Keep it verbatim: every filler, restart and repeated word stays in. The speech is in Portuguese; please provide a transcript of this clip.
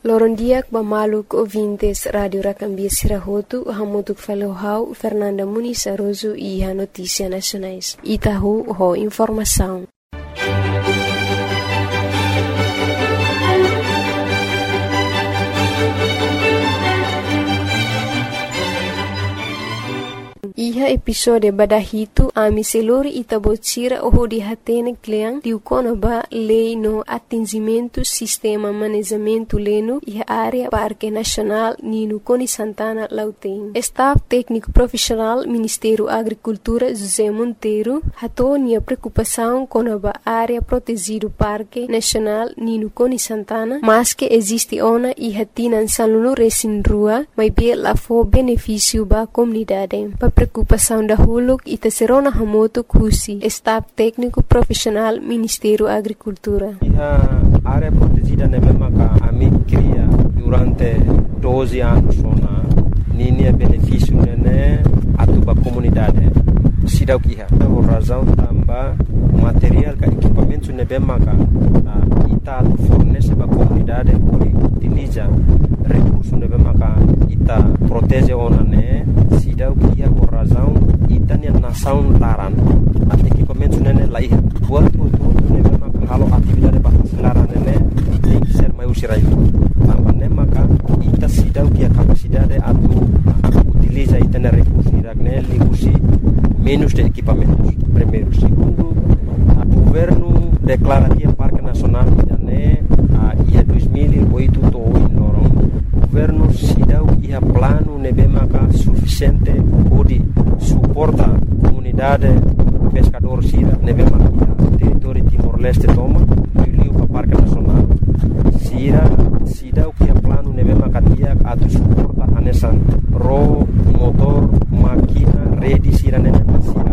Lorondiak bamaluk ouvintes Radio Racambia Sirahotu, hamutuk falohau Fernanda Muniz Aroso e a Notícia Nacionais. Itahu ho informação. Iha episode badahito ami selori itabotira oho di hatene kleang diukono ba lei no atingimento sistema manejamento leno iha área Parque Nacional Nino Coni Santana Lauteng. Staff técnico profissional Ministério Agricultura José Monteiro hatou nia preocupação com a área protegido Parque Nacional Nino Coni Santana, mas que existe ona iha tinan saluno resin rua, mas bem lá for benefício ba comunidade. Pa preocupação da Huluk e Tesserona Hamoto Kusi, staff técnico profissional Ministério Agricultura. A área protegida é mesmo que a mim cria durante doze anos na linha benefício né a tua comunidade. Sidau que por razão também material que equipamento né mesmo que ita fornece para a comunidade por utiliza recurso né mesmo que ita protege ona né sidau que por razão ita né nação laran equipamento né lá ia buat outro né mesmo que halo atividade para laran né tem que ser mais usirai também né maka ita sidau que a capacidade atu utiliza ita né recurso né ligusi menos de equipamentos. Primeiro, segundo, o governo declara que o Parque Nacional né a dois mil e oito to o governo se dá o plano nebemaka suficiente para suportar a comunidade pescador sira nebemaka território Timor-Leste toma e o Parque Nacional sira se dá o plano nebemaka dia a suporta a nessa ro motor